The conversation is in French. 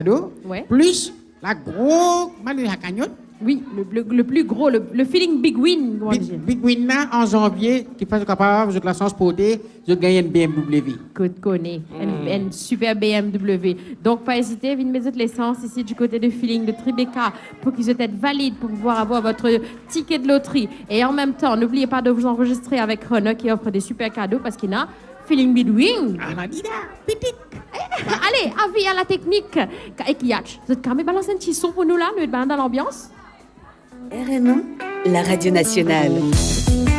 Ouais. plus la gros Manu la cagnotte. Oui, le plus gros, le feeling big win, comment dire. Big win là, en janvier, qui fait capable, je la sens porter, je gagne une BMW. Que tu connais, une super BMW. Donc, pas hésiter, venez mettre l'essence ici du côté de Feeling de Tribeca pour qu'ils soient valides pour pouvoir avoir votre ticket de loterie. Et en même temps, n'oubliez pas de vous enregistrer avec Renault qui offre des super cadeaux parce qu'il y a Feeling Big Win. Ah, dit là, petit. Allez, avis à la technique. Et Kiach, vous êtes quand même balancer un petit son pour nous là, nous être dans l'ambiance. RME, la radio nationale.